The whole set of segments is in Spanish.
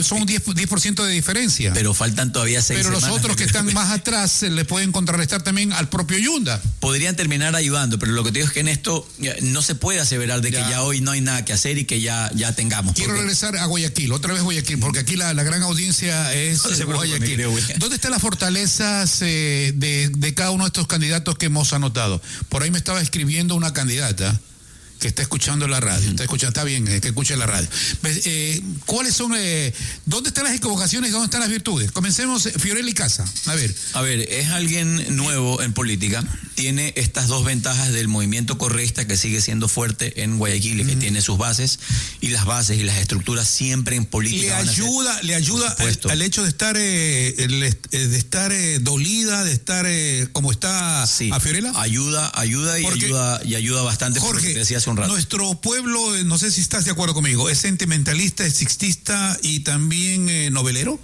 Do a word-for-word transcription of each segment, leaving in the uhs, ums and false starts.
son un diez por ciento de diferencia. Pero faltan todavía seis Pero semanas. los otros que están más atrás se le pueden contrarrestar también al propio Yunda. Podrían terminar ayudando, pero lo que te digo es que en esto no se puede aseverar de Ya. que ya hoy no hay nada que hacer y que ya, ya tengamos. Quiero porque... regresar a Guayaquil, otra vez Guayaquil, porque aquí la, la gran audiencia es No se preocupe, Guayaquil. mi querido William. ¿Dónde están las fortalezas eh, de, de cada uno de estos candidatos que hemos anotado? Por ahí me estaba escribiendo una candidata que está escuchando la radio, está escuchando, está bien, eh, que escuche la radio. Eh, ¿Cuáles son, eh, dónde están las equivocaciones y dónde están las virtudes? Comencemos, eh, Fiorelli Casa, a ver. A ver, es alguien nuevo en política, tiene estas dos ventajas del movimiento correísta que sigue siendo fuerte en Guayaquil y que mm. tiene sus bases, y las bases y las estructuras siempre en política. Le ayuda, ser, le ayuda al, al hecho de estar, eh, el, de estar eh, dolida, de estar eh, como está sí, a Fiorella. Ayuda, ayuda y Porque, ayuda y ayuda bastante. Jorge, te decía hace un rato. Nuestro pueblo, no sé si estás de acuerdo conmigo, es sentimentalista, es sixtista y también eh, novelero.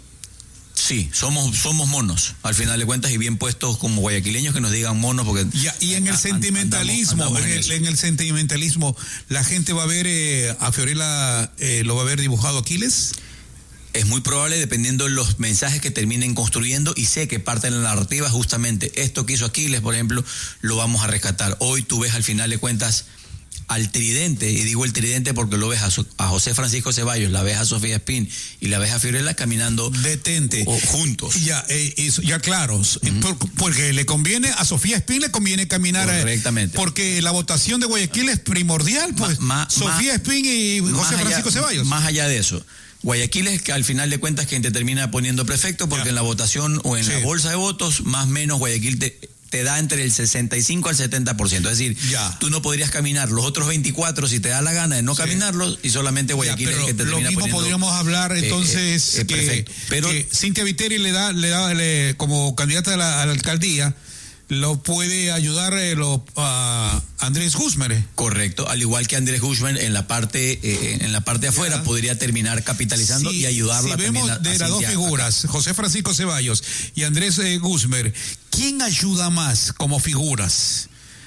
Sí, somos somos monos, al final de cuentas, y bien puestos como guayaquileños que nos digan monos, porque... Ya, y en el sentimentalismo, andamos, andamos en, el, en el sentimentalismo, ¿la gente va a ver eh, a Fiorella, eh, lo va a ver dibujado Aquiles? Es muy probable, dependiendo de los mensajes que terminen construyendo, y sé que parte de la narrativa, justamente esto que hizo Aquiles, por ejemplo, lo vamos a rescatar. Hoy tú ves al final de cuentas al tridente, y digo el tridente porque lo ves a, su, a José Francisco Ceballos, la ves a Sofía Espín y la ves a Fiorella caminando detente o, juntos. Ya, eh, eso, ya claro, uh-huh. por, porque le conviene a Sofía Espín le conviene caminar correctamente, eh, porque la votación de Guayaquil es primordial, pues ma, ma, Sofía ma, Espín y José Francisco allá, Ceballos. Más allá de eso, Guayaquil es que al final de cuentas quien te termina poniendo prefecto, porque ya. en la votación o en sí. la bolsa de votos, más o menos Guayaquil te te da entre el sesenta y cinco al setenta por ciento. Es decir, ya. tú no podrías caminar los otros veinticuatro si te da la gana de no sí. caminarlos, y solamente Guayaquil ya, es el que te termina poniendo... Lo mismo podríamos hablar entonces eh, eh, eh, que, pero, que Cintia Viteri le da, le da le, como candidata a la, a la alcaldía, lo puede ayudar eh, lo, a Andrés Guzmán. Correcto, al igual que Andrés Guzmán en la parte eh, en la parte de afuera ya. podría terminar capitalizando sí, y ayudarla si también. Si vemos de las dos figuras, acá. José Francisco Ceballos y Andrés eh, Guzmán, ¿quién ayuda más como figuras?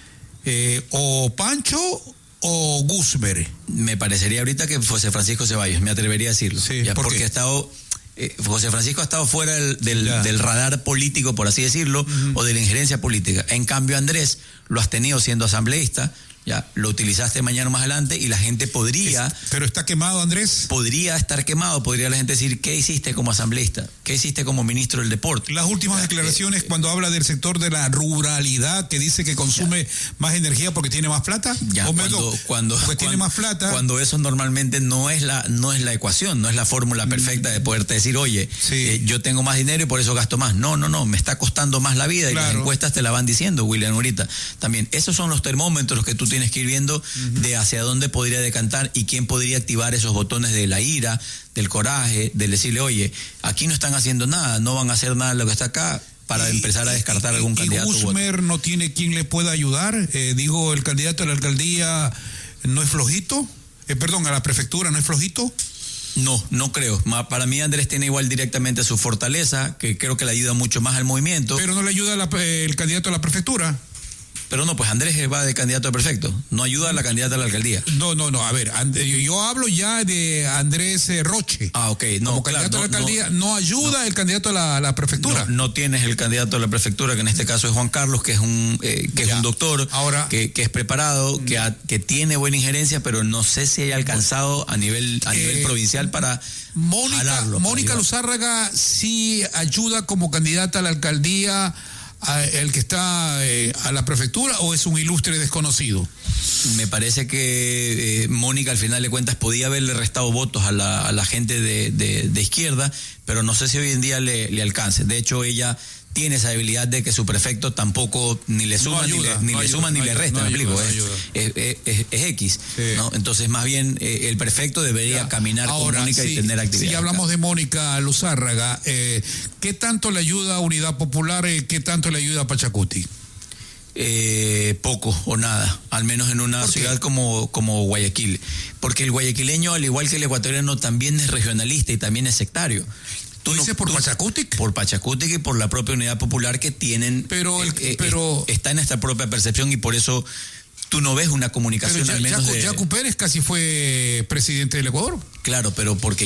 Eh, ¿O Pancho o Guzmán? Me parecería ahorita que José Francisco Ceballos, me atrevería a decirlo. Sí, ya, ¿por porque qué? ha estado... Eh, José Francisco ha estado fuera del, del, del radar político, por así decirlo, uh-huh. o de la injerencia política. En cambio, Andrés lo has tenido siendo asambleísta, ya lo utilizaste mañana más adelante, y la gente podría... Es, ¿Pero está quemado, Andrés? Podría estar quemado, podría la gente decir, ¿qué hiciste como asambleísta? ¿Qué hiciste como ministro del deporte? Las últimas ya, declaraciones eh, cuando habla del sector de la ruralidad, que dice que consume ya. más energía porque tiene más plata. Ya, o cuando, menos, cuando, porque cuando, tiene más plata. Cuando eso normalmente no es la, no es la ecuación, no es la fórmula perfecta de poderte decir, oye, sí. eh, yo tengo más dinero y por eso gasto más. No, no, no, me está costando más la vida, claro. y las encuestas te la van diciendo, William, ahorita. También, esos son los termómetros que tú tienes que ir viendo de hacia dónde podría decantar y quién podría activar esos botones de la ira, del coraje, del decirle, oye, aquí no están haciendo nada, no van a hacer nada de lo que está acá, para y, empezar a descartar y, algún y candidato. Guzmán no tiene quien le pueda ayudar. Eh, digo, el candidato a la alcaldía no es flojito. Eh, perdón, a la prefectura no es flojito. No, no creo. Para mí Andrés tiene igual directamente su fortaleza, que creo que le ayuda mucho más al movimiento. Pero no le ayuda la, el candidato a la prefectura. Pero no, pues Andrés va de candidato a prefecto, no ayuda a la candidata a la alcaldía. No, no, no, a ver, yo hablo ya de Andrés Roche. Ah, ok. No, como claro, candidato no, a la alcaldía, no, no ayuda no, el candidato a la, a la prefectura. No, no tienes el candidato a la prefectura, que en este caso es Juan Carlos, que es un eh, que ya. es un doctor, Ahora, que, que es preparado, que, ha, que tiene buena injerencia, pero no sé si haya alcanzado a nivel, a eh, nivel provincial para Mónica, jalarlo. Mónica Luzárraga sí ayuda como candidata a la alcaldía, el que está eh, a la prefectura, o es un ilustre desconocido? Me parece que eh, Mónica al final de cuentas podía haberle restado votos a la, a la gente de, de, de izquierda, pero no sé si hoy en día le, le alcance. De hecho, ella tiene esa habilidad de que su prefecto tampoco ni le suma, no ayuda, ni le, ni no le ayuda, suma, no ni ayuda, le resta, no me explico, es, es, es, es, es X, sí. ¿no? Entonces más bien eh, el prefecto debería ya. caminar Ahora, con Mónica sí, y tener actividad. Si hablamos acá. de Mónica Luzárraga, eh, ¿qué tanto le ayuda a Unidad Popular, eh, qué tanto le ayuda a Pachacuti? Eh, poco o nada, al menos en una ciudad como, como Guayaquil, porque el guayaquileño, al igual que el ecuatoriano, también es regionalista y también es sectario. ¿Tú dices por Pachacuti? Por Pachacuti y por la propia Unidad Popular que tienen, pero, el, eh, pero está en esta propia percepción, y por eso tú no ves una comunicación pero ya, al menos Yacu, de... Yacu Pérez casi fue presidente del Ecuador. Claro, pero porque